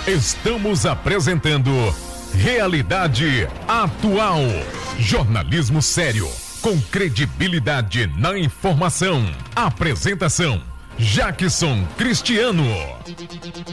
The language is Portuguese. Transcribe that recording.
Estamos apresentando Realidade Atual. Jornalismo sério, com credibilidade na informação. Apresentação: Jackson Cristiano.